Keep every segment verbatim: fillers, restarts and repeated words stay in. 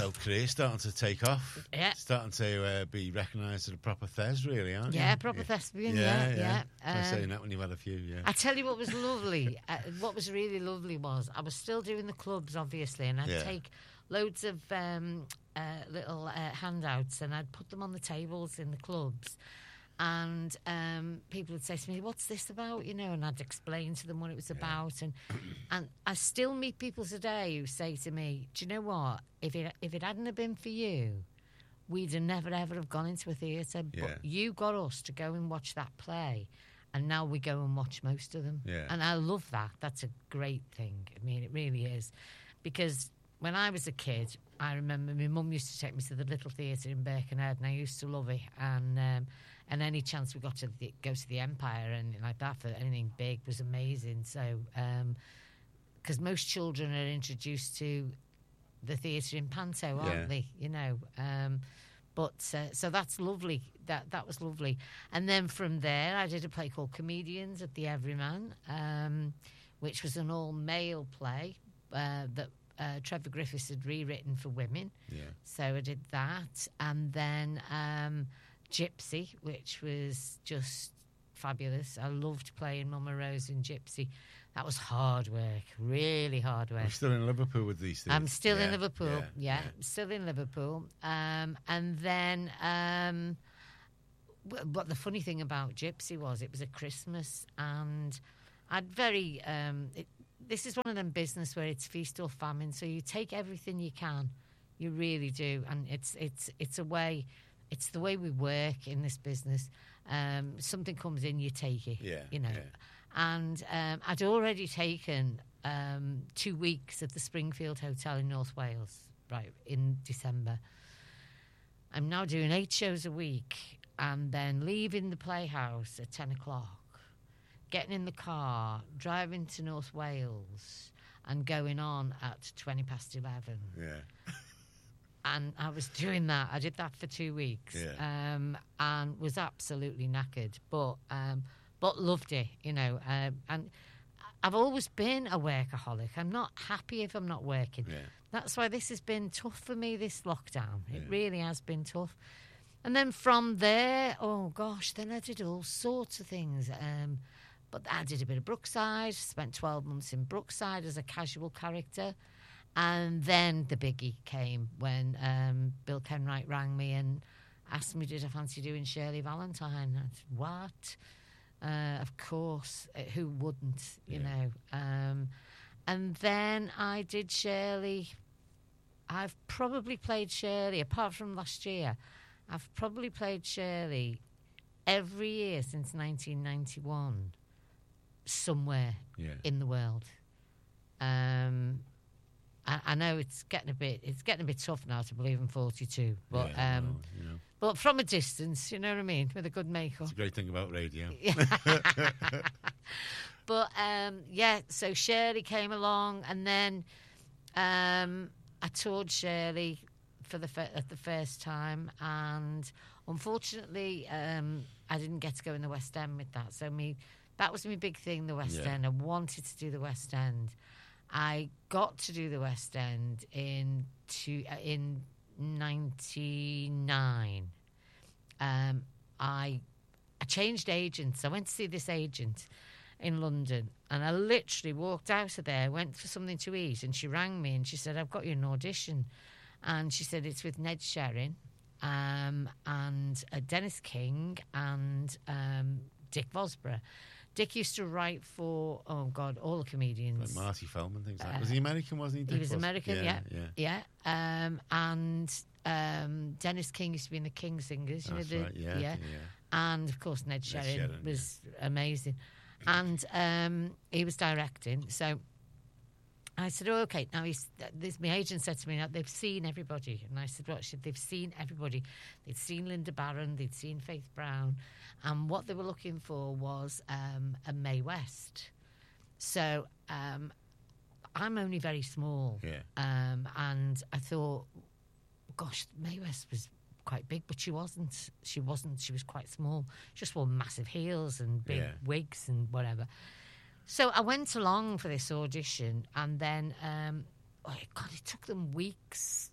So career starting to take off. Yeah. Starting to uh, be recognised as a proper thes, really, aren't you? Yeah, proper yeah. thespian, yeah, yeah. yeah. Try um, saying that when you've had a few, yeah. I tell you what was lovely, uh, what was really lovely was, I was still doing the clubs, obviously, and I'd yeah. take loads of um, uh, little uh, handouts and I'd put them on the tables in the clubs. And um, people would say to me, what's this about, you know, and I'd explain to them what it was yeah. about. And and I still meet people today who say to me, do you know what, if it if it hadn't have been for you, we'd have never, ever have gone into a theatre. Yeah. But you got us to go and watch that play, and now we go and watch most of them. Yeah. And I love that. That's a great thing. I mean, it really is. Because when I was a kid, I remember my mum used to take me to the Little Theatre in Birkenhead, and I used to love it. And... Um, And any chance we got to the, go to the Empire and like that for anything big was amazing. So, because um, most children are introduced to the theatre in Panto, aren't yeah. they? You know, um, but uh, so that's lovely. That that was lovely. And then from there, I did a play called Comedians at the Everyman, um, which was an all-male play uh, that uh, Trevor Griffiths had rewritten for women. Yeah. So I did that, and then. Um, Gypsy, which was just fabulous. I loved playing Mama Rose in Gypsy. That was hard work, really hard work. You're still in Liverpool with these things? I'm still yeah, in Liverpool, yeah, yeah, yeah. still in Liverpool. Um, and then, um, what the funny thing about Gypsy was, it was at Christmas, and I'd very. Um, it, this is one of them business where it's feast or famine, so you take everything you can, you really do, and it's it's it's a way. It's the way we work in this business. Um, something comes in, you take it. Yeah, you know. Yeah. And um, I'd already taken um, two weeks at the Springfield Hotel in North Wales, right, in December. I'm now doing eight shows a week and then leaving the Playhouse at ten o'clock, getting in the car, driving to North Wales and going on at twenty past eleven. Yeah. And I was doing that. I did that for two weeks, yeah. um, and was absolutely knackered, but um, but loved it, you know. Um, and I've always been a workaholic. I'm not happy if I'm not working. Yeah. That's why this has been tough for me, this lockdown. Yeah. It really has been tough. And then from there, oh gosh, then I did all sorts of things. Um, but I did a bit of Brookside. Spent twelve months in Brookside as a casual character. And then the biggie came when um, Bill Kenwright rang me and asked me, did I fancy doing Shirley Valentine? I said, what? Uh, of course. Uh, who wouldn't, you yeah. know? Um, and then I did Shirley. I've probably played Shirley, apart from last year, I've probably played Shirley every year since nineteen ninety-one, somewhere yeah. in the world. Um... I, I know it's getting a bit it's getting a bit tough now to believe I'm forty-two, but yeah, um, well, you know. but from a distance, you know what I mean, with a good makeup. It's a great thing about radio. But um, yeah, so Shirley came along, and then um, I toured Shirley for the fir- at the first time, and unfortunately, um, I didn't get to go in the West End with that. So me, that was my big thing, the West yeah. End. I wanted to do the West End. I got to do the West End in two, uh, in ninety-nine. Um, I I changed agents. I went to see this agent in London, and I literally walked out of there, went for something to eat, and she rang me and she said, I've got you an audition. And she said, it's with Ned Sherrin um, and uh, Dennis King and um, Dick Vosborough. Dick used to write for, oh, God, all the comedians. Like Marty Feldman, things like that. Uh, Was he American, wasn't he? Dick he was was? American, yeah. Yeah. Yeah. yeah. Um, and um, Dennis King used to be in the King Singers. You That's know, the, right, yeah, yeah. yeah. And, of course, Ned Ned Sherrin, Sherrin, was yeah. amazing. And um, he was directing. So I said, oh, OK. Now, he's, this, my agent said to me, now, they've seen everybody. And I said, what? She said, they've seen everybody. They'd seen Linda Barron. They'd seen Faith Brown. And what they were looking for was um, a Mae West. So um, I'm only very small. Yeah. Um, and I thought, gosh, Mae West was quite big, but she wasn't. She wasn't. She was quite small. She just wore massive heels and big Yeah. wigs and whatever. So I went along for this audition, and then, um, oh God, it took them weeks,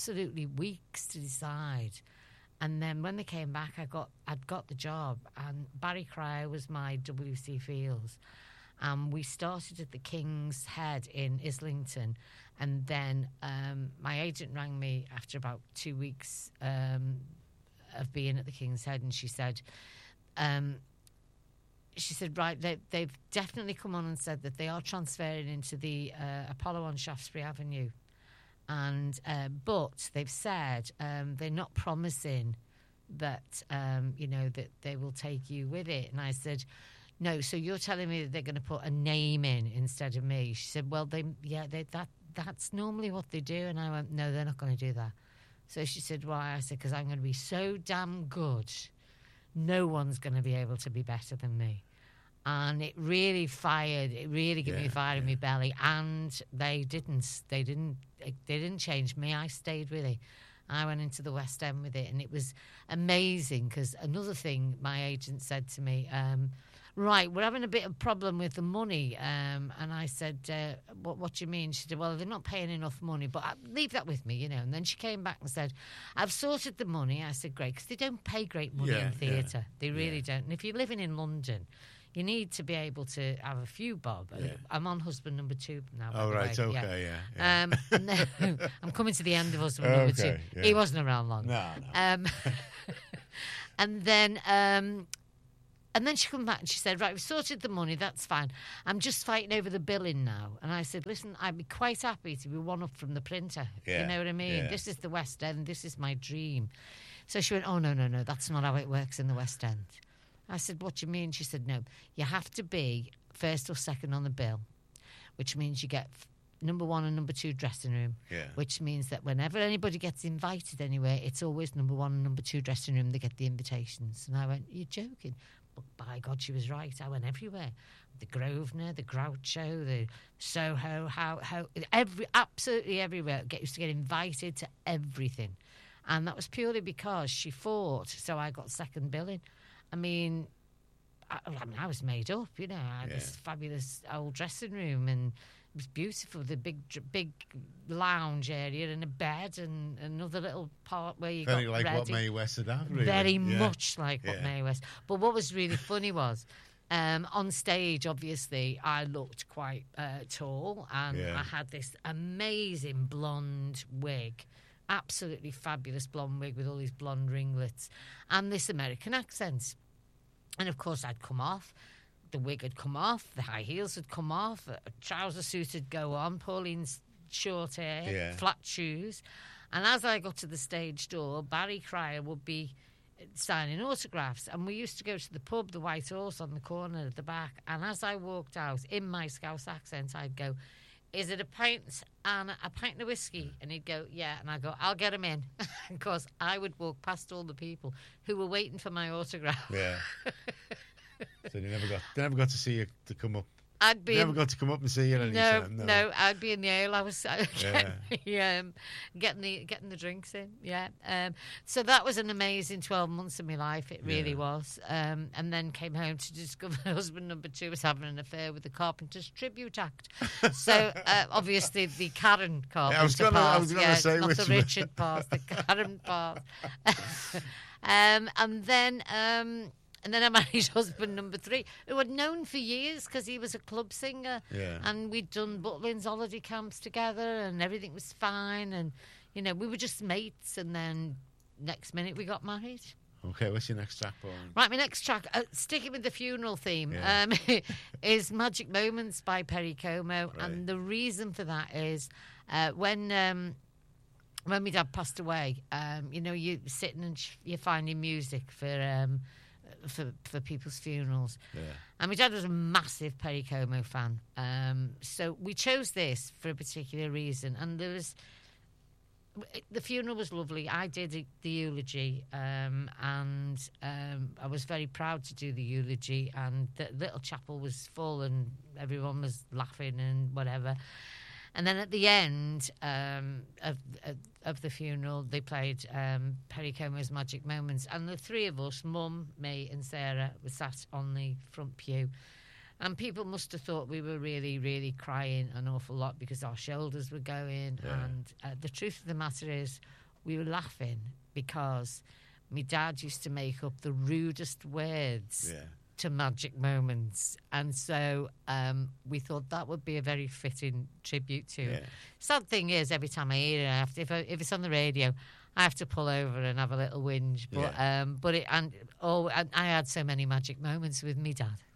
absolutely weeks to decide. And then when they came back, I got I'd got the job, and Barry Cryer was my W C Fields. Um, we started at the King's Head in Islington, and then um, my agent rang me after about two weeks um, of being at the King's Head, and she said, um, she said, right, they, they've definitely come on and said that they are transferring into the uh, Apollo on Shaftesbury Avenue, and uh, but they've said um, they're not promising that um, you know that they will take you with it. And I said, no, so you're telling me that they're going to put a name in instead of me? She said, well, they yeah, they, that that's normally what they do. And I went, no, they're not going to do that. So she said, why? I said, because I'm going to be so damn good, no one's going to be able to be better than me. And it really fired, it really gave Yeah, me fire yeah. in my belly. And they didn't, they didn't, they didn't change me. I stayed with it. I went into the West End with it, and it was amazing. Because another thing my agent said to me, um, right, we're having a bit of problem with the money. Um, and I said, uh, what, what do you mean? She said, well, they're not paying enough money, but I, leave that with me, you know. And then she came back and said, I've sorted the money. I said, great, because they don't pay great money Yeah, in theatre. yeah, They really yeah. don't. And if you're living in London, you need to be able to have a few bob. Yeah. I'm on husband number two now. by Oh, the right, way, okay, yeah. yeah. Um, and then I'm coming to the end of husband number two. Okay, yeah. He wasn't around long. No, no. Um, and then, um, and then she come back and she said, "Right, we've sorted the money. That's fine. I'm just fighting over the billing now." And I said, "Listen, I'd be quite happy to be one up from the printer. Yeah, You know what I mean? yeah. This is the West End. This is my dream." So she went, "Oh no, no, no. That's not how it works in the West End." I said, "What do you mean?" She said, "No, you have to be first or second on the bill, which means you get f- number one and number two dressing room, Yeah. which means that whenever anybody gets invited anywhere, it's always number one and number two dressing room. They get the invitations." And I went, "You're joking?" But by God, she was right. I went everywhere. The Grosvenor, the Groucho, the Soho, how, how, every, absolutely everywhere. Get used to get invited to everything. And that was purely because she fought, so I got second billing. I mean, I, I mean, I was made up, you know. I had Yeah. this fabulous old dressing room, and it was beautiful. The big, dr- big lounge area and a bed, and another little part where you Very got like ready. what Mae West would have, really. Very Yeah. much like what Yeah. Mae West. But what was really funny was, um, on stage, obviously, I looked quite uh, tall, and Yeah. I had this amazing blonde wig. Absolutely fabulous blonde wig with all these blonde ringlets and this American accent. And of course, I'd come off. The wig had come off. The high heels had come off. A trouser suit would go on. Pauline's short hair, Yeah. flat shoes. And as I got to the stage door, Barry Cryer would be signing autographs. And we used to go to the pub, the White Horse, on the corner at the back. And as I walked out, in my Scouse accent, I'd go, "Is it a pint and a pint of whiskey?" And he'd go, "Yeah." And I'd go, "I'll get him in." Because I would walk past all the people who were waiting for my autograph. Yeah. So you never got, they never got to see you to come up. I'd be They in, never got to come up and see you at any no, time. no, I'd be in the ale. I was uh, Yeah. getting, um, getting the getting the drinks in. Yeah. Um, so that was an amazing twelve months of my life. It really Yeah. was. Um, and then came home to discover husband number two was having an affair with the Carpenters Tribute Act. So uh, obviously the Karen Carpenter I was gonna- part, I was gonna yeah, say not which the one. Richard part, the Karen part. um, and then. Um, And then I married husband number three, who I'd known for years because he was a club singer. Yeah. And we'd done Butlins holiday camps together, and everything was fine. And, you know, we were just mates. And then next minute we got married. Okay, what's your next track, Pauline? Right, my next track, uh, sticking with the funeral theme, Yeah. um, is Magic Moments by Perry Como. Right. And the reason for that is uh, when... Um, when my dad passed away, um, you know, you're sitting and sh- you're finding music for... Um, For, for people's funerals. Yeah. And my dad was a massive Perry Como fan. Um, so we chose this for a particular reason. And there was... The funeral was lovely. I did the, the eulogy, um, and um, I was very proud to do the eulogy. And the little chapel was full, and everyone was laughing and whatever. And then at the end um, of, of of the funeral, they played um, Perry Como's Magic Moments. And the three of us, Mum, me and Sarah, were sat on the front pew. And people must have thought we were really, really crying an awful lot because our shoulders were going. Yeah. And uh, the truth of the matter is we were laughing because my dad used to make up the rudest words Yeah. to magic moments. And so um, we thought that would be a very fitting tribute to him. Yeah. Sad thing is, every time I hear it, I have to, if, I, if it's on the radio, I have to pull over and have a little whinge. But Yeah. um, but it and oh, and I had so many magic moments with me dad.